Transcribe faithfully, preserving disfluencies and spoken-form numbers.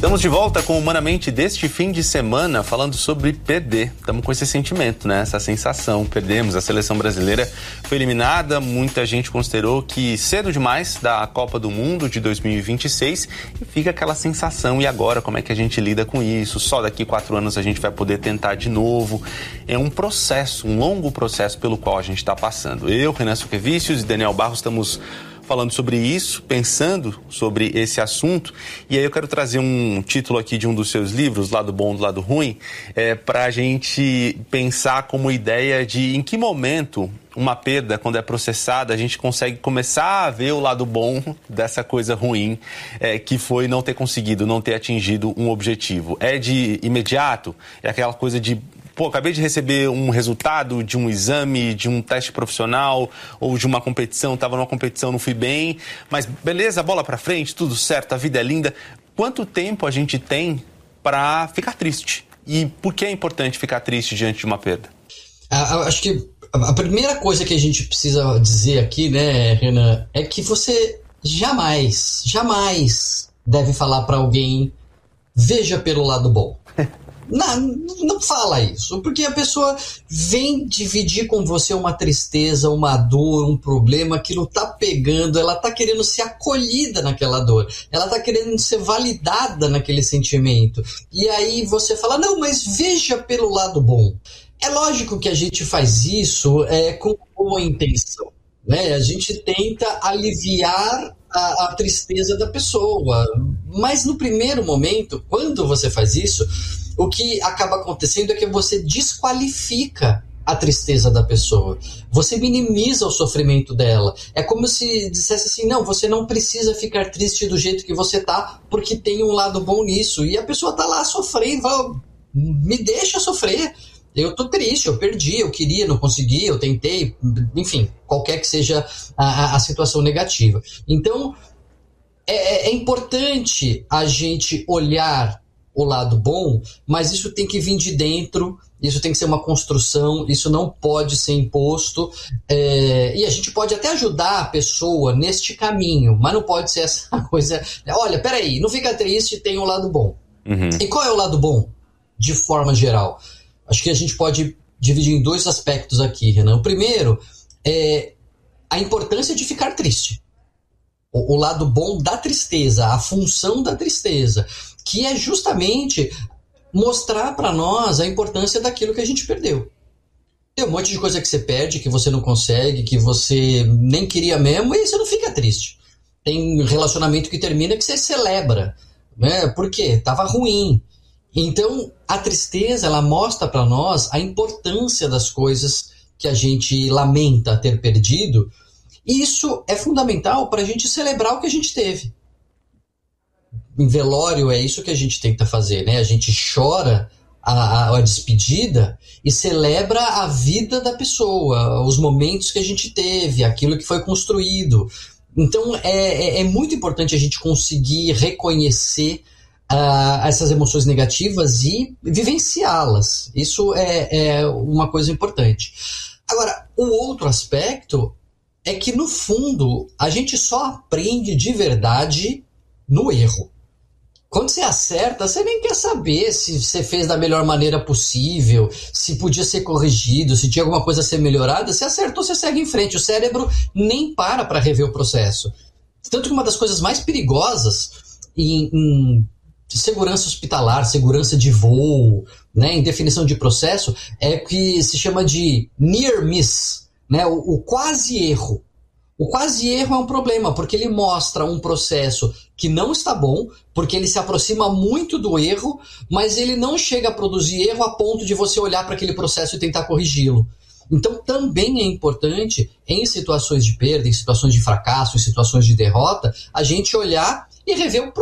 Estamos de volta com o Humanamente deste fim de semana, falando sobre perder. Estamos com esse sentimento, né? Essa sensação. Perdemos, a seleção brasileira foi eliminada. Muita gente considerou que cedo demais da Copa do Mundo de dois mil e vinte e seis. E fica aquela sensação, e agora? Como é que a gente lida com isso? Só daqui quatro anos a gente vai poder tentar de novo. É um processo, um longo processo pelo qual a gente está passando. Eu, Renan Suquevicius e Daniel Barros estamos falando sobre isso, pensando sobre esse assunto, e aí eu quero trazer um título aqui de um dos seus livros, Lado Bom do Lado Ruim, é, para a gente pensar como ideia de em que momento uma perda, quando é processada, a gente consegue começar a ver o lado bom dessa coisa ruim, é, que foi não ter conseguido, não ter atingido um objetivo. É de imediato? É aquela coisa de pô, acabei de receber um resultado de um exame, de um teste profissional ou de uma competição, estava numa competição, não fui bem, mas beleza, bola pra frente, tudo certo, a vida é linda. Quanto tempo a gente tem para ficar triste? E por que é importante ficar triste diante de uma perda? Ah, acho que a primeira coisa que a gente precisa dizer aqui, né, Renan, é que você jamais, jamais deve falar para alguém, veja pelo lado bom. Não, não fala isso, porque a pessoa vem dividir com você uma tristeza, uma dor, um problema, aquilo tá pegando, ela tá querendo ser acolhida naquela dor, ela tá querendo ser validada naquele sentimento. E aí você fala, não, mas veja pelo lado bom. É lógico que a gente faz isso é, com boa intenção, né? A gente tenta aliviar a, a tristeza da pessoa, mas no primeiro momento, quando você faz isso, o que acaba acontecendo é que você desqualifica a tristeza da pessoa. Você minimiza o sofrimento dela. É como se dissesse assim, não, você não precisa ficar triste do jeito que você tá, porque tem um lado bom nisso. E a pessoa tá lá sofrendo, fala, me deixa sofrer. Eu tô triste, eu perdi, eu queria, não consegui, eu tentei, enfim, qualquer que seja a, a situação negativa. Então, é, é importante a gente olhar o lado bom, mas isso tem que vir de dentro, isso tem que ser uma construção, isso não pode ser imposto, é, e a gente pode até ajudar a pessoa neste caminho, mas não pode ser essa coisa, olha, peraí, não fica triste, tem um lado bom. Uhum. E qual é o lado bom, de forma geral? Acho que a gente pode dividir em dois aspectos aqui, Renan. O primeiro é a importância de ficar triste. O, o lado bom da tristeza, a função da tristeza, que é justamente mostrar para nós a importância daquilo que a gente perdeu. Tem um monte de coisa que você perde, que você não consegue, que você nem queria mesmo, e você não fica triste. Tem relacionamento que termina que você celebra, né? Por quê? Tava ruim. Então, a tristeza, ela mostra para nós a importância das coisas que a gente lamenta ter perdido, e isso é fundamental para a gente celebrar o que a gente teve. Em velório é isso que a gente tenta fazer, né? A gente chora a, a, a despedida e celebra a vida da pessoa, os momentos que a gente teve, aquilo que foi construído. Então, é, é, é muito importante a gente conseguir reconhecer Uh, essas emoções negativas e vivenciá-las. Isso é, é uma coisa importante. Agora, o outro aspecto é que, no fundo, a gente só aprende de verdade no erro. Quando você acerta, você nem quer saber se você fez da melhor maneira possível, se podia ser corrigido, se tinha alguma coisa a ser melhorada. Se acertou, você segue em frente. O cérebro nem para para rever o processo. Tanto que uma das coisas mais perigosas em, em segurança hospitalar, segurança de voo, né, em definição de processo, é que se chama de near miss, né, o, o quase erro. O quase erro é um problema, porque ele mostra um processo que não está bom, porque ele se aproxima muito do erro, mas ele não chega a produzir erro a ponto de você olhar para aquele processo e tentar corrigi-lo. Então também é importante, em situações de perda, em situações de fracasso, em situações de derrota, a gente olhar e rever o